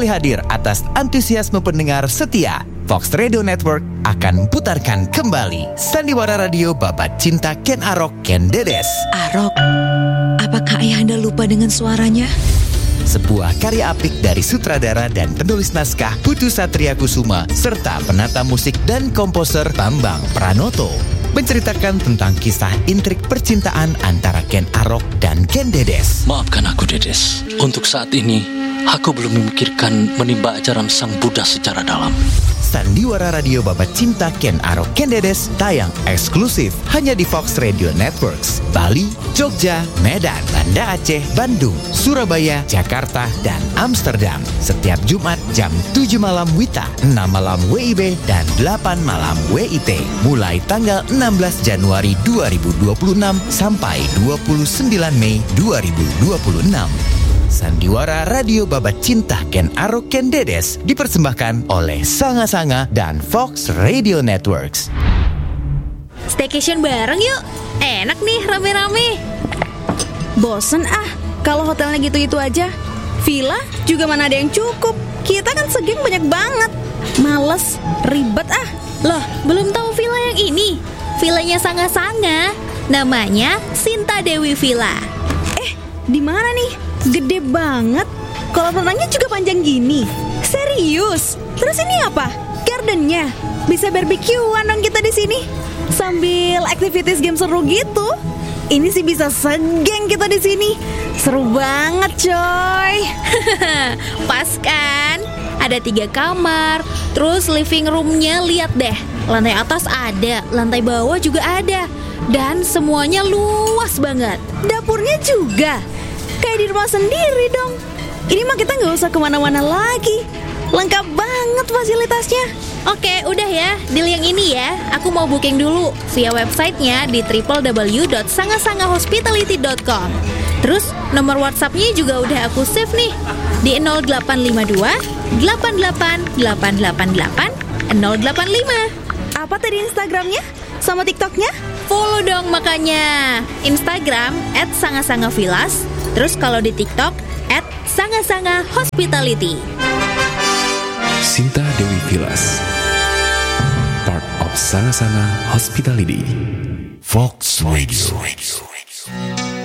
kembali hadir atas antusiasme pendengar setia. Fox Radio Network akan putarkan kembali Sandiwara Radio Babat Cinta Ken Arok Ken Dedes. Arok, apakah Ayahanda lupa dengan suaranya? Sebuah karya apik dari sutradara dan penulis naskah Putu Satria Kusuma serta penata musik dan komposer Bambang Pranoto. Menceritakan tentang kisah intrik percintaan antara Ken Arok dan Ken Dedes. Maafkan aku, Dedes. Untuk saat ini, aku belum memikirkan menimba ajaran Sang Buddha secara dalam. Sandiwara Radio Babat Cinta Ken Arok Ken Dedes tayang eksklusif hanya di Fox Radio Networks, Bali, Jogja, Medan, Banda Aceh, Bandung, Surabaya, Jakarta, dan Amsterdam. Setiap Jumat jam 7 malam WITA, 6 malam WIB, dan 8 malam WIT. Mulai tanggal 16 Januari 2026 sampai 29 Mei 2026. Sandiwara Radio Babat Cinta Ken Arok Ken Dedes dipersembahkan oleh Sanga Sanga dan Fox Radio Networks. Staycation bareng yuk. Enak nih rame-rame. Bosen kalau hotelnya gitu-gitu aja. Villa juga mana ada yang cukup. Kita kan segeng banyak banget. Males, ribet Loh, belum tahu villa yang ini? Villanya Sanga-Sanga. Namanya Sinta Dewi Villa. Di mana nih? Gede banget. Kolam renangnya juga panjang gini. Serius? Terus ini apa? Gardennya? Bisa barbekyuan dong kita di sini. Sambil activities game seru gitu. Ini sih bisa segeng kita di sini. Seru banget, coy. Pas kan? Ada 3 kamar. Terus living roomnya lihat deh. Lantai atas ada, lantai bawah juga ada. Dan semuanya luas banget. Dapurnya juga. Kayak di rumah sendiri dong. Ini mah kita gak usah kemana-mana lagi. Lengkap banget fasilitasnya. Oke, udah ya. Deal yang ini ya. Aku mau booking dulu via websitenya di www.sangasangahospitality.com. Terus nomor WhatsAppnya juga udah aku save nih di 0852 88 888 085. Apa tadi Instagramnya? Sama TikToknya? Follow dong makanya. Instagram @sangasangavillas. Terus kalau di TikTok @sangasangahospitality. Sinta Dewi Villas, part of Sanga Sanga Hospitality. Fox Radio.